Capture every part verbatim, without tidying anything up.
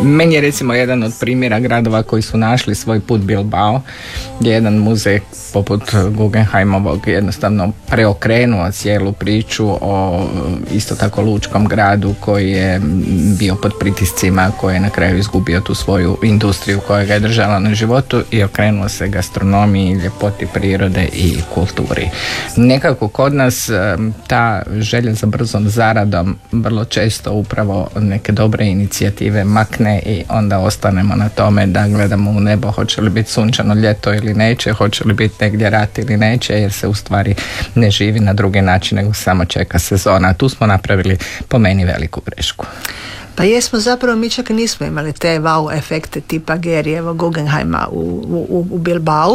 meni je recimo jedan od primjera gradova koji su našli svoj put Bilbao, gdje jedan muzej poput Guggenheimovog jednostavno preokrenuo cijelu priču o isto tako lučkom gradu koji je bio pod pritiscima, koji je na kraju izgubio tu svoju industriju koja ga je držala na životu i okrenuo se gastronomiji, ljepoti prirode i kulturi. Nekako kod nas ta želja za brzom zaradom vrlo često upravo neke dobre inicijative makne i onda ostanemo na tome da gledamo u nebo hoće li biti sunčano ljeto ili neće, hoće li biti negdje rat ili neće, jer se u stvari ne živi na drugi način nego samo čeka sezona. Tu smo napravili po meni veliku grešku. Pa jesmo, zapravo mi čak nismo imali te wow efekte tipa Gerijeva Guggenheima u, u, u Bilbao.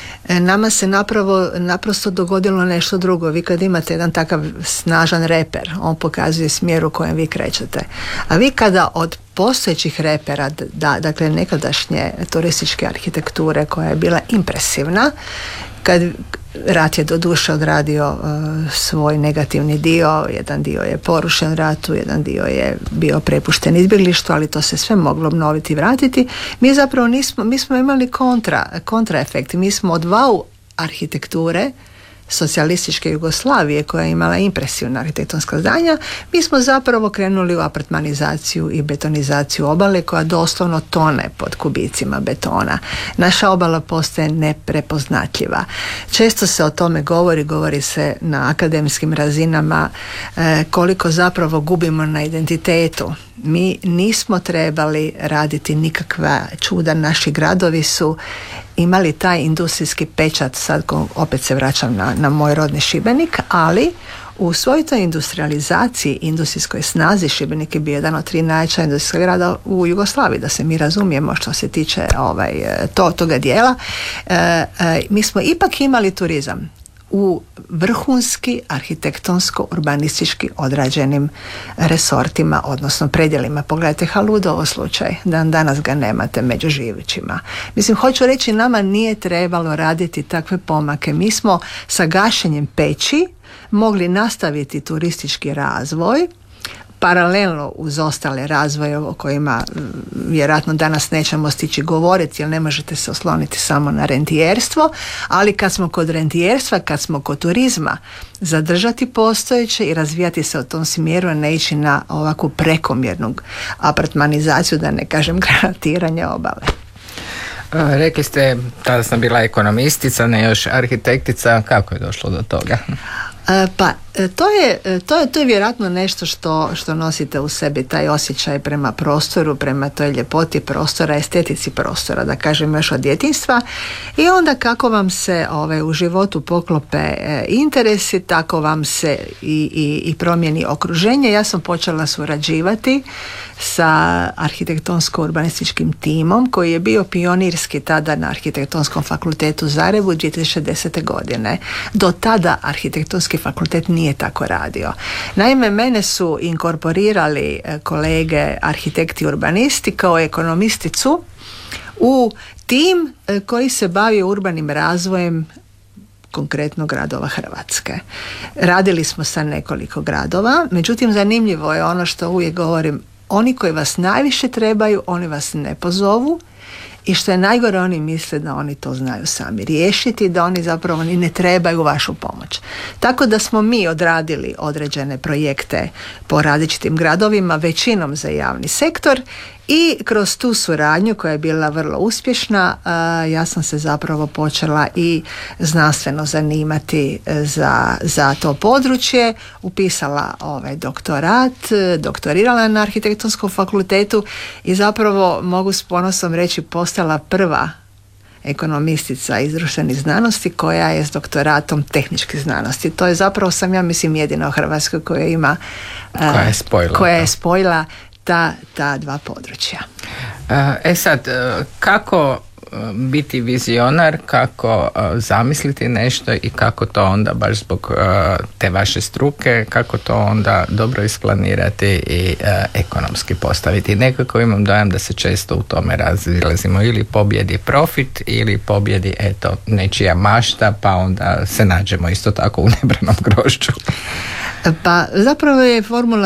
Nama se napravo, naprosto dogodilo nešto drugo. Vi kad imate jedan takav snažan reper, on pokazuje smjer u kojem vi krećete. A vi kada od postojećih repera, da, dakle nekadašnje turističke arhitekture koja je bila impresivna, kad rat je doduše odradio uh, svoj negativni dio, jedan dio je porušen ratu, jedan dio je bio prepušten izbjeglištvu, ali to se sve moglo obnoviti i vratiti. Mi zapravo nismo, mi smo imali kontra, kontraefekt. Mi smo od wow arhitekture socijalističke Jugoslavije koja je imala impresivna arhitektonska zdanja, mi smo zapravo krenuli u apartmanizaciju i betonizaciju obale koja doslovno tone pod kubicima betona. Naša obala postaje neprepoznatljiva. Često se o tome govori, govori se na akademskim razinama e, koliko zapravo gubimo na identitetu. Mi nismo trebali raditi nikakva čuda, naši gradovi su imali taj industrijski pečat, sad opet se vraćam na, na moj rodni Šibenik, ali u svojoj toj industrializaciji, industrijskoj snazi, Šibenik je bio jedan od tri najjača industrijskog grada u Jugoslaviji, da se mi razumijemo što se tiče ovaj, to, toga dijela. E, e, mi smo ipak imali turizam u vrhunski arhitektonsko-urbanistički odrađenim resortima, odnosno predjelima. Pogledajte Haludovo slučaj, dan danas ga nemate među živućima. Mislim, hoću reći, nama nije trebalo raditi takve pomake. Mi smo sa gašenjem peći mogli nastaviti turistički razvoj, paralelno uz ostale razvoje o kojima vjerojatno danas nećemo stići govoriti, jer ne možete se osloniti samo na rentijerstvo, ali kad smo kod rentijerstva, kad smo kod turizma, zadržati postojeće i razvijati se u tom smjeru, a ne ići na ovakvu prekomjernu apartmanizaciju, da ne kažem granatiranje obale. Rekli ste, tada sam bila ekonomistica, ne još arhitektica, kako je došlo do toga? Pa to je, to je, to je vjerojatno nešto što, što nosite u sebi, taj osjećaj prema prostoru, prema toj ljepoti prostora, estetici prostora, da kažem još od djetinjstva, i onda kako vam se ove, u životu poklope e, interesi, tako vam se i, i, i promijeni okruženje. Ja sam počela surađivati sa arhitektonsko-urbanističkim timom koji je bio pionirski tada na Arhitektonskom fakultetu u Zagrebu dvije tisuće desete. godine. Do tada Arhitektonski fakultet nije tako radio. Naime, mene su inkorporirali kolege arhitekti urbanisti kao ekonomisticu u tim koji se bavi urbanim razvojem konkretno gradova Hrvatske. Radili smo sa nekoliko gradova, međutim zanimljivo je ono što uvijek govorim, oni koji vas najviše trebaju, oni vas ne pozovu, i što je najgore, oni misle da oni to znaju sami riješiti, da oni zapravo ni ne trebaju vašu pomoć. Tako da smo mi odradili određene projekte po različitim gradovima, većinom za javni sektor, i kroz tu suradnju koja je bila vrlo uspješna, ja sam se zapravo počela i znanstveno zanimati za, za to područje, upisala ovaj doktorat, doktorirala na Arhitektonskom fakultetu i zapravo mogu s ponosom reći postala prva ekonomistica iz društvenih znanosti koja je s doktoratom tehničkih znanosti. To je zapravo, sam ja mislim, jedina u Hrvatskoj koja ima koja je spojila, koja je spojila ta, ta dva područja. E sad, kako biti vizionar, kako zamisliti nešto i kako to onda baš zbog te vaše struke, kako to onda dobro isplanirati i ekonomski postaviti. Nekako imam dojam da se često u tome razilazimo, ili pobjedi profit ili pobjedi eto nečija mašta, pa onda se nađemo isto tako u nebranom grožđu. Pa zapravo je formula